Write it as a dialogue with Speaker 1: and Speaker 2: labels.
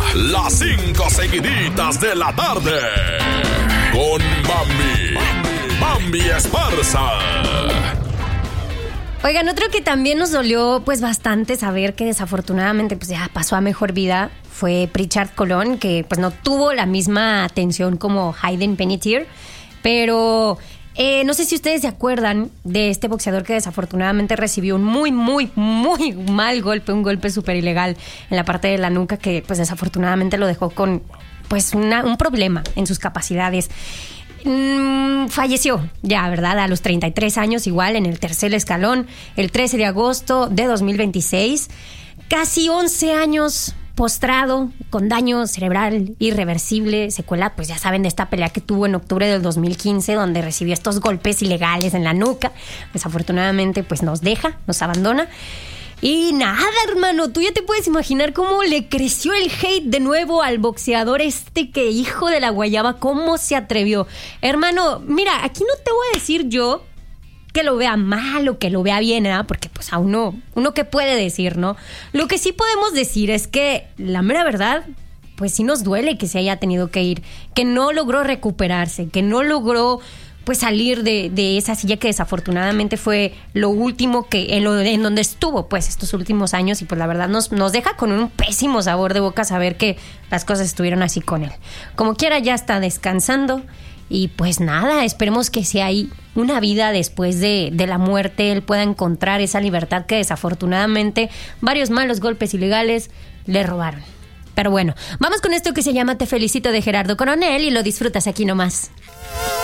Speaker 1: las 5 seguiditas de la tarde. Con Bambi Esparza.
Speaker 2: Oigan, otro que también nos dolió pues bastante saber que desafortunadamente pues ya pasó a mejor vida fue Pritchard Colón, que pues no tuvo la misma atención como Hayden Panettiere, pero no sé si ustedes se acuerdan de este boxeador que desafortunadamente recibió un muy mal golpe, un golpe súper ilegal en la parte de la nuca que pues desafortunadamente lo dejó con pues un problema en sus capacidades. Falleció ya, ¿verdad? A los 33 años, igual en el tercer escalón, el 13 de agosto de 2026. Casi 11 años postrado, con daño cerebral irreversible, secuela, pues ya saben de esta pelea que tuvo en octubre del 2015, donde recibió estos golpes ilegales en la nuca. Desafortunadamente, pues nos deja, nos abandona. Y nada, hermano, tú ya te puedes imaginar cómo le creció el hate de nuevo al boxeador que hijo de la guayaba, cómo se atrevió. Hermano, mira, aquí no te voy a decir yo que lo vea mal o que lo vea bien, ¿eh? Porque pues a uno qué puede decir, ¿no? Lo que sí podemos decir es que la mera verdad, pues sí nos duele que se haya tenido que ir, que no logró recuperarse, que no logró pues salir de esa silla que desafortunadamente fue lo último que en donde estuvo pues estos últimos años, y pues la verdad nos deja con un pésimo sabor de boca saber que las cosas estuvieron así con él. Como quiera, ya está descansando y pues nada, esperemos que si hay una vida después de la muerte, él pueda encontrar esa libertad que desafortunadamente varios malos golpes ilegales le robaron. Pero bueno, vamos con esto que se llama Te Felicito de Gerardo Coronel y lo disfrutas aquí nomás.